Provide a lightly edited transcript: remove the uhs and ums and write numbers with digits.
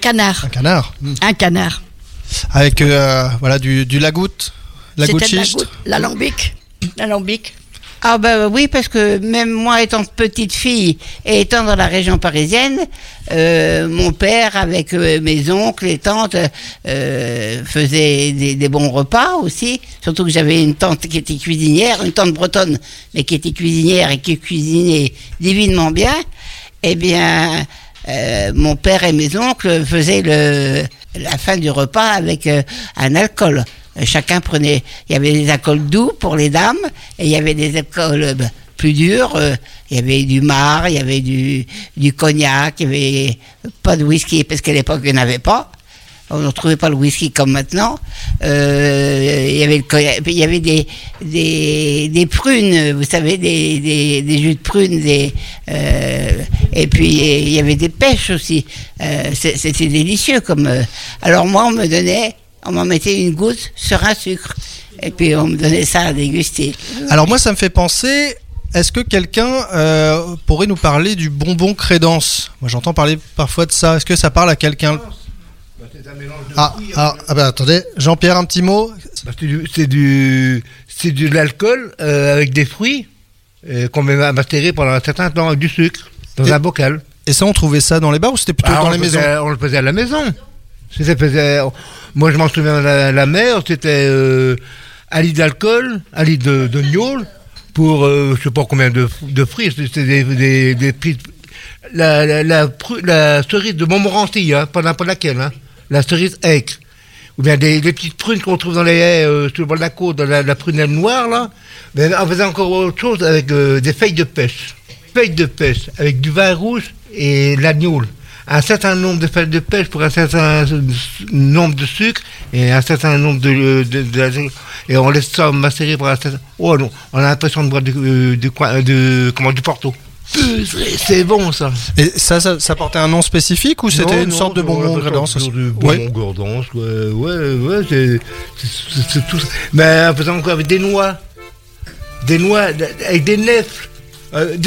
canard. Un canard. Un canard. Avec du lagout. Lagout C'était schiste. l'alambic. L'alambic. Ah bah oui, parce que même moi étant petite fille et étant dans la région parisienne, mon père avec mes oncles et tantes faisait des bons repas aussi. Surtout que j'avais une tante qui était cuisinière, une tante bretonne, mais qui était cuisinière et qui cuisinait divinement bien. Eh bien, mon père et mes oncles faisaient la fin du repas avec un alcool. Chacun prenait, il y avait des alcools doux pour les dames et il y avait des alcools plus durs, il y avait du mar, il y avait du cognac, il n'y avait pas de whisky parce qu'à l'époque il n'y en avait pas, on ne trouvait pas le whisky comme maintenant, il y avait le cognac, il y avait des prunes, vous savez, des jus de prunes, et puis il y avait des pêches aussi, c'était délicieux comme, alors moi on m'en mettait une goutte sur un sucre. Et puis on me donnait ça à déguster. Alors moi ça me fait penser, est-ce que quelqu'un pourrait nous parler du bonbon Crédence ? Moi j'entends parler parfois de ça. Est-ce que ça parle à quelqu'un ? Attendez, Jean-Pierre, un petit mot ? C'est de l'alcool avec des fruits qu'on met macérer pendant un certain temps avec du sucre dans un bocal. Et ça on trouvait ça dans les bars ou c'était plutôt dans les maisons ? On le faisait à la maison. Moi je m'en souviens, la mère, c'était un litre d'alcool, un litre de gnôle pour je sais pas combien de fruits. C'était des prix. La cerise de Montmorency, hein, pas n'importe laquelle, hein, la cerise aigre. Ou bien des petites prunes qu'on trouve dans les haies sur le bord de la côte, la prunelle noire là. Mais on faisait encore autre chose avec des feuilles de pêche. Feuilles de pêche avec du vin rouge et la gnôle. Un certain nombre de feuilles de pêche pour un certain nombre de sucre et un certain nombre et on laisse ça macérer pour un certain... Oh non, on a l'impression de boire du Porto. C'est bon ça. Et ça portait un nom spécifique ou c'était une sorte de bonbon Crédence aussi ? Bonbon Crédence, ouais, c'est tout ça. Mais en faisant encore avec des noix avec des nèfles.